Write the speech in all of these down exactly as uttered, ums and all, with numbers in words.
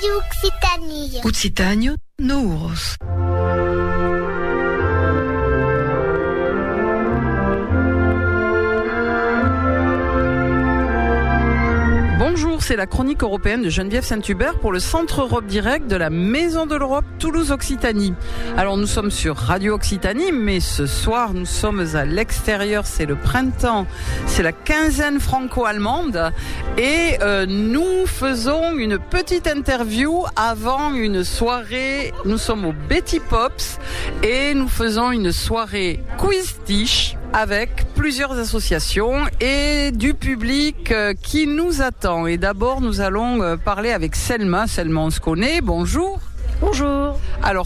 Occitanie. Occitanie, Nouros. Bonjour, c'est la chronique européenne de Geneviève Saint-Hubert pour le Centre Europe Direct de la Maison de l'Europe Toulouse-Occitanie. Alors nous sommes sur Radio Occitanie, mais ce soir nous sommes à l'extérieur, c'est le printemps, c'est la quinzaine franco-allemande et euh, nous faisons une petite interview avant une soirée. Nous sommes au Betty Pops et nous faisons une soirée quiz-tiche avec plusieurs associations et du public qui nous attend. Et d'abord, nous allons parler avec Selma. Selma, on se connaît. Bonjour. Bonjour. Alors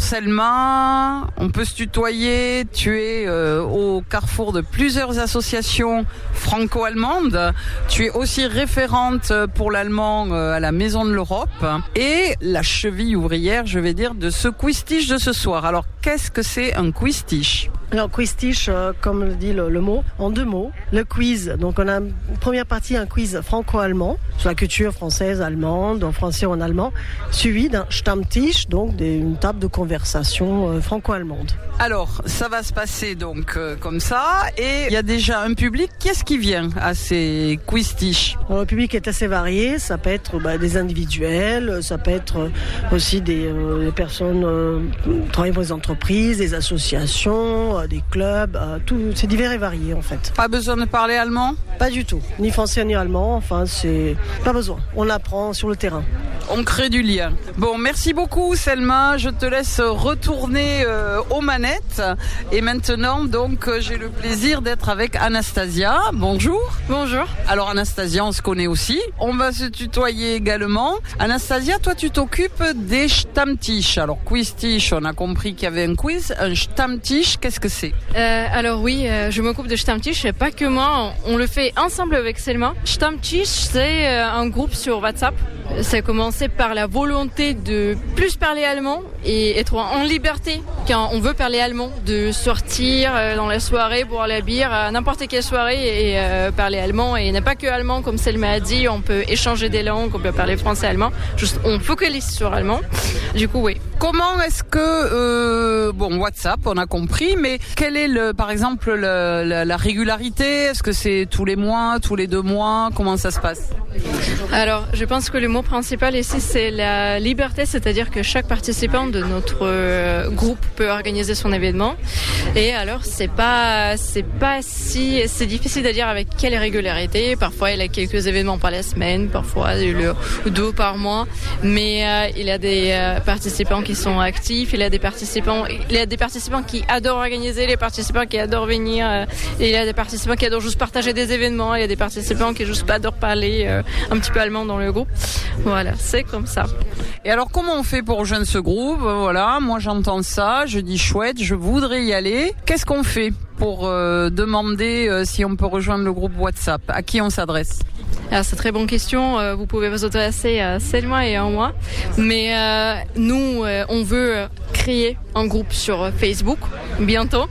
Selma, on peut se tutoyer. Tu es euh, au carrefour de plusieurs associations franco-allemandes. Tu es aussi référente pour l'allemand euh, à la Maison de l'Europe et la cheville ouvrière, je vais dire, de ce quiz-tiche de ce soir. Alors, qu'est-ce que c'est un quiz-tiche ? Alors quiz-tiche, euh, comme le dit le, le mot, en deux mots, le quiz. Donc on a une première partie, un quiz franco-allemand sur la culture française, allemande, en français ou en allemand, suivi d'un Stammtisch, donc des, une table de conversation euh, franco-allemande. Alors, ça va se passer donc euh, comme ça, et il y a déjà un public. Qu'est-ce qui vient à ces quiz-tiches ? Alors, le public est assez varié, ça peut être bah, des individuels, ça peut être aussi des, euh, des personnes euh, qui travaillent pour des entreprises, des associations, euh, des clubs, euh, tout, c'est divers et varié en fait. Pas besoin de parler allemand ? Pas du tout, ni français ni allemand, enfin c'est pas besoin, on apprend sur le terrain. On crée du lien. Bon, merci beaucoup Selma, je te laisse retourner euh, aux manettes et maintenant donc euh, j'ai le plaisir d'être avec Anastasia. Bonjour. Bonjour. Alors Anastasia, on se connaît aussi, on va se tutoyer également. Anastasia, toi tu t'occupes des Stammtisch. Alors quiz-tiche, on a compris qu'il y avait un quiz, un Stammtisch, qu'est-ce que c'est ? euh, Alors oui, euh, je m'occupe de Stammtisch, pas que moi, on le fait ensemble avec Selma. Stammtisch, c'est euh, un groupe sur WhatsApp. Ça a commencé par la volonté de plus parler allemand et être en liberté quand on veut parler allemand, de sortir dans la soirée, boire la bière, à n'importe quelle soirée et euh, parler allemand. Et il n'y a pas que allemand, comme Selma a dit, on peut échanger des langues, on peut parler français, allemand. Juste, on focalise sur allemand. Du coup, oui. Comment est-ce que, euh, bon, WhatsApp, on a compris, mais quelle est, le, par exemple, le, la, la régularité ? Est-ce que c'est tous les mois, tous les deux mois ? Comment ça se passe ? Alors, je pense que le mot principal ici, c'est la liberté, c'est-à-dire que chaque participant de notre euh, groupe peut organiser son événement. Et alors, c'est pas, c'est pas si, c'est difficile à dire avec quelle régularité. Parfois, il y a quelques événements par la semaine, parfois deux par mois. Mais euh, il y a des euh, participants qui sont actifs, il y a des participants, il y a des participants qui adorent organiser, les participants qui adorent venir, euh, et il y a des participants qui adorent juste partager des événements, il y a des participants qui juste adorent parler euh, un petit peu allemand dans le groupe. Voilà, c'est comme ça. Et alors, comment on fait pour rejoindre ce groupe ? Voilà, moi j'entends ça, je dis chouette, je voudrais y aller. Qu'est-ce qu'on fait pour euh, demander euh, si on peut rejoindre le groupe WhatsApp ? À qui on s'adresse ? Alors, c'est une très bonne question. Euh, vous pouvez vous adresser à Selma et à moi. Mais euh, nous, euh, on veut créer un groupe sur Facebook bientôt.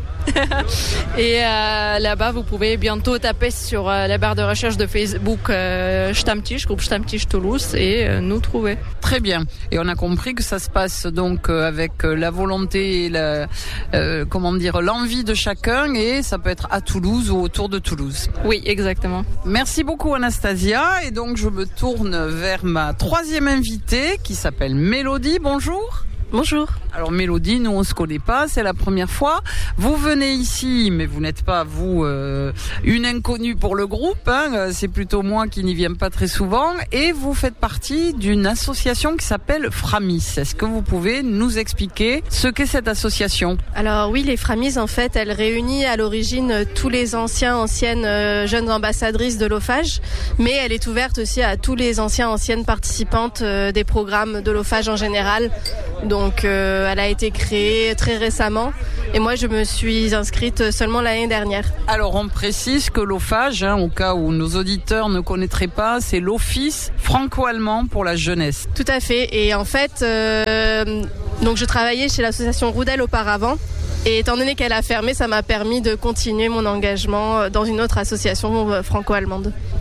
Et euh, là-bas, vous pouvez bientôt taper sur euh, la barre de recherche de Facebook euh, Stammtisch, groupe Stammtisch Toulouse, et euh, nous trouver. Très bien. Et on a compris que ça se passe donc euh, avec euh, la volonté et la, euh, comment dire, l'envie de chacun, et ça peut être à Toulouse ou autour de Toulouse. Oui, exactement. Merci beaucoup Anastasia. Et donc je me tourne vers ma troisième invitée qui s'appelle Mélodie. Bonjour. Bonjour. Alors Mélodie, nous on se connaît pas, c'est la première fois. Vous venez ici, mais vous n'êtes pas vous euh, une inconnue pour le groupe. Hein, c'est plutôt moi qui n'y viens pas très souvent. Et vous faites partie d'une association qui s'appelle Framis. Est-ce que vous pouvez nous expliquer ce qu'est cette association ? Alors oui, les Framis, en fait, elle réunit à l'origine tous les anciens, anciennes euh, jeunes ambassadrices de l'OFAGE, mais elle est ouverte aussi à tous les anciens, anciennes participantes euh, des programmes de l'OFAGE en général. Donc euh, elle a été créée très récemment et moi je me suis inscrite seulement l'année dernière. Alors on précise que l'OFAGE, hein, au cas où nos auditeurs ne connaîtraient pas, c'est l'Office franco-allemand pour la jeunesse. Tout à fait, et en fait euh, donc je travaillais chez l'association Roudel auparavant. Et étant donné qu'elle a fermé, ça m'a permis de continuer mon engagement dans une autre association franco-allemande.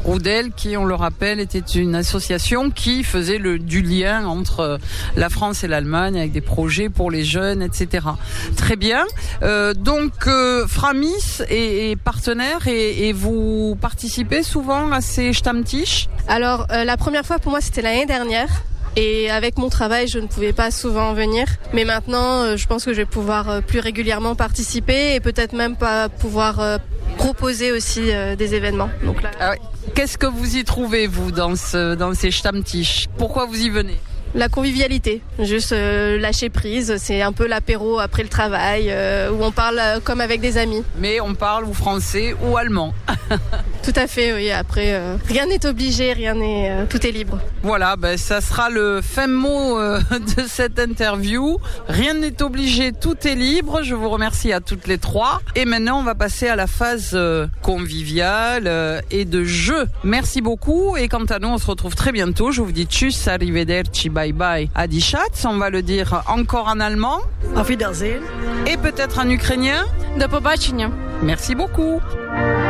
Rudel, qui, on le rappelle, était une association qui faisait le, du lien entre la France et l'Allemagne avec des projets pour les jeunes, et cetera. Très bien. Euh, donc, euh, Framis est, est partenaire et, et vous participez souvent à ces Stammtisch ? Alors, euh, la première fois pour moi, c'était l'année dernière. Et avec mon travail, je ne pouvais pas souvent venir. Mais maintenant, euh, je pense que je vais pouvoir euh, plus régulièrement participer et peut-être même pas pouvoir euh, proposer aussi euh, des événements. Donc là, ah oui. Qu'est-ce que vous y trouvez, vous, dans, ce, dans ces Stammtisch ? Pourquoi vous y venez ? La convivialité, juste euh, lâcher prise, c'est un peu l'apéro après le travail, euh, où on parle euh, comme avec des amis. Mais on parle ou français ou allemand. Tout à fait, oui. Après, euh, rien n'est obligé, rien n'est, euh, tout est libre. Voilà, ben ça sera le fin mot euh, de cette interview. Rien n'est obligé, tout est libre. Je vous remercie à toutes les trois. Et maintenant, on va passer à la phase euh, conviviale euh, et de jeu. Merci beaucoup. Et quant à nous, on se retrouve très bientôt. Je vous dis tschüss, arrivederci, bye bye, adi Schatz. On va le dire encore en allemand. Auf Wiedersehen. Et peut-être en ukrainien. Do pobaczenia. Merci beaucoup.